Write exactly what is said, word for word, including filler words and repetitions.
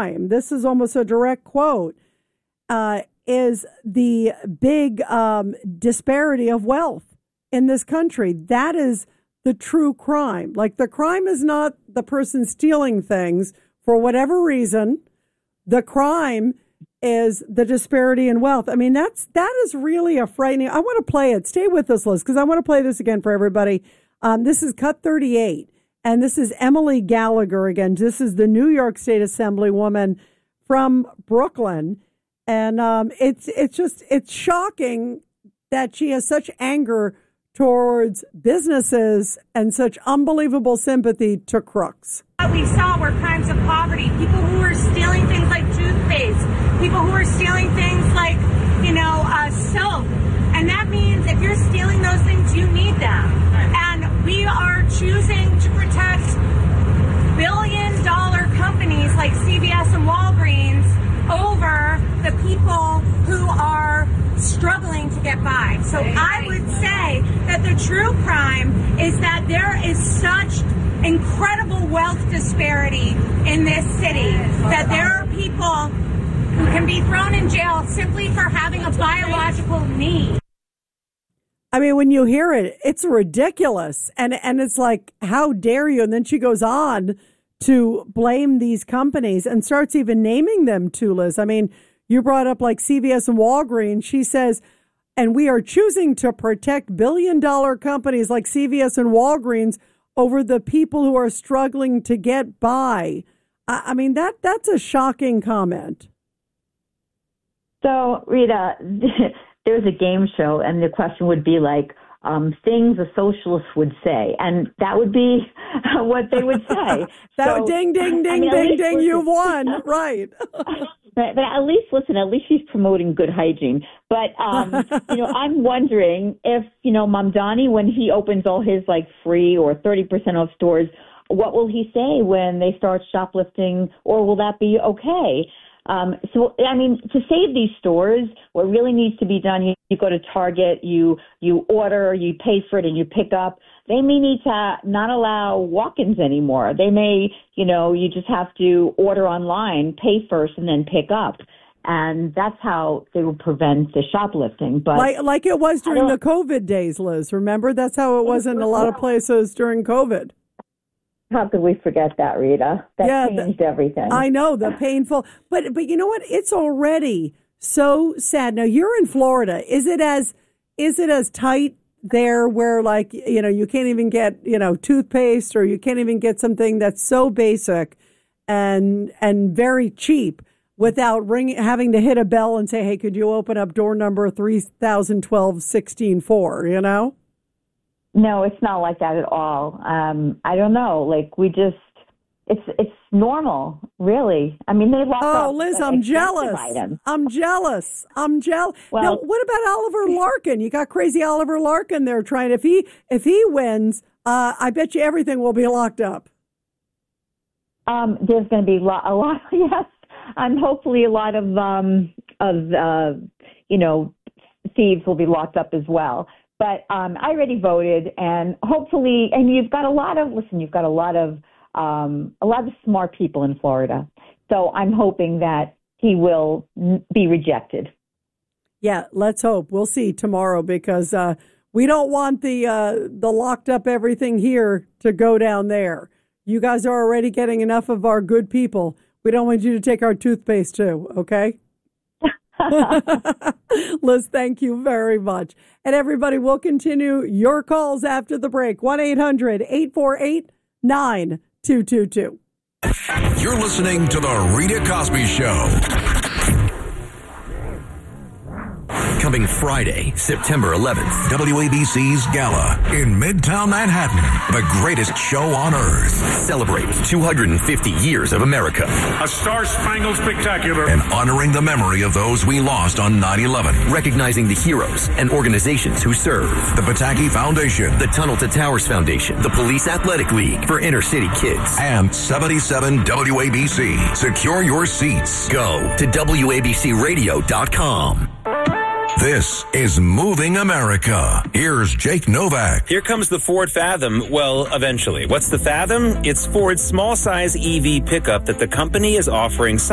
crime, this is almost a direct quote, uh, is the big um, disparity of wealth in this country. That is the true crime. Like, the crime is not the person stealing things for whatever reason. The crime is the disparity in wealth. I mean, that's that is really a frightening. I want to play it. Stay with us, Liz, because I want to play this again for everybody. Um, this is Cut thirty-eight, and this is Emily Gallagher again. This is the New York State Assemblywoman from Brooklyn, and um, it's it's just it's shocking that she has such anger towards businesses and such unbelievable sympathy to crooks. What we saw were crimes of poverty, people who were stealing things like toothpaste, people who were stealing things like, you know, uh, soap. And that means if you're stealing those things, you need them. And we are choosing to protect billion dollar companies like C V S and Walgreens over the people who are struggling to get by. So I would say that the true crime is that there is such incredible wealth disparity in this city that there are people who can be thrown in jail simply for having a biological need. I mean, when you hear it, it's ridiculous. And and it's like, how dare you? And then she goes on to blame these companies and starts even naming them too, Liz. I mean, you brought up like C V S and Walgreens. She says, and we are choosing to protect billion dollar companies like C V S and Walgreens over the people who are struggling to get by. I, I mean, that that's a shocking comment. So, Rita, there's a game show, and the question would be like, um, things a socialist would say, and that would be what they would say. that so, would ding, ding, ding, I mean, ding, ding, listen, you've won. Right. But, but at least, listen, at least she's promoting good hygiene. But, um, you know, I'm wondering if, you know, Mamdani, when he opens all his, like, free or thirty percent off stores, what will he say when they start shoplifting, or will that be okay? Um, so, I mean, to save these stores, what really needs to be done, you, you go to Target, you you order, you pay for it, and you pick up. They may need to not allow walk-ins anymore. They may, you know, you just have to order online, pay first, and then pick up. And that's how they will prevent the shoplifting. But like, like it was during the COVID days, Liz. Remember? That's how it was in a lot of places during COVID. How could we forget that, Rita? That yeah, changed the, everything. I know, the painful. But but you know what? It's already so sad. Now, you're in Florida. Is it as is it as tight there where, like, you know, you can't even get, you know, toothpaste, or you can't even get something that's so basic and and very cheap without ringing, having to hit a bell and say, hey, could you open up door number three thousand twelve sixteen four, you know? No, it's not like that at all. Um, I don't know. Like, we just, it's it's normal, really. I mean, they lock Oh, up Liz, I'm jealous. Items. I'm jealous. I'm jealous. Well, now, what about Oliver Larkin? You got crazy Oliver Larkin there trying. If he if he wins, uh, I bet you everything will be locked up. Um, there's going to be lo- a lot. Yes, and hopefully a lot of um, of uh, you know, thieves will be locked up as well. But um, I already voted, and hopefully, and you've got a lot of, listen, you've got a lot of, um, a lot of smart people in Florida. So I'm hoping that he will n- be rejected. Yeah, let's hope. We'll see tomorrow, because uh, we don't want the uh, the locked up everything here to go down there. You guys are already getting enough of our good people. We don't want you to take our toothpaste too, okay? Liz, thank you very much. And everybody, will continue your calls after the break. one eight hundred eight four eight nine two two two. You're listening to The Rita Cosby Show. Coming Friday, September eleventh, W A B C's Gala in Midtown Manhattan. The greatest show on earth. Celebrate two hundred fifty years of America. A star-spangled spectacular. And honoring the memory of those we lost on nine eleven. Recognizing the heroes and organizations who serve. The Pataki Foundation. The Tunnel to Towers Foundation. The Police Athletic League for inner city kids. And seventy-seven W A B C. Secure your seats. Go to W A B C radio dot com. This is Moving America. Here's Jake Novak. Here comes the Ford Fathom. Well, eventually. What's the Fathom? It's Ford's small-size E V pickup that the company is offering